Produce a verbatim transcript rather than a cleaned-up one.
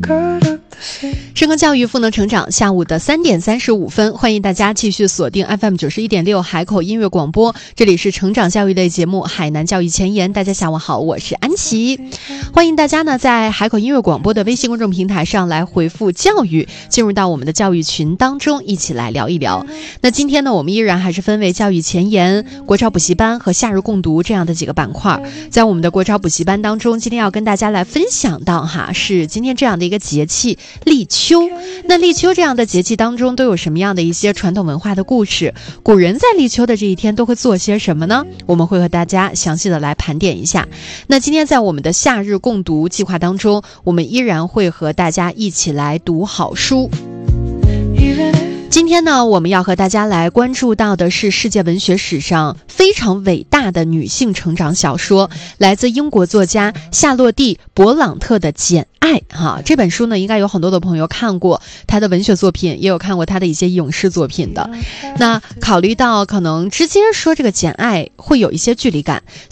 深耕教育，赋能成长。下午的三点三十五分，欢迎大家继续锁定 F M 九十一点六海口音乐广播，这里是成长教育类节目《海南教育前沿》。大家下午好，我是安琪。欢迎大家呢在海口音乐广播的微信公众平台上来回复教育，进入到我们的教育群当中，一起来聊一聊。那今天呢，我们依然还是分为教育前沿、国潮补习班和夏日共读这样的几个板块。在我们的国潮补习班当中，今天要跟大家来分享到哈，是今天这样的一个节气立秋。那立秋这样的节气当中都有什么样的一些传统文化的故事？古人在立秋的这一天都会做些什么呢？我们会和大家详细的来盘点一下。那今天在我们的夏日共读计划当中，我们依然会和大家一起来读好书。今天呢，我们要和大家来关注到的是世界文学史上非常伟大的女性成长小说，来自英国作家夏洛蒂·勃朗特的《简爱》哈。这本书呢，应该有很多的朋友看过她的文学作品，也有看过她的一些影视作品的。那考虑到可能直接说这个《简爱》会有一些距离感，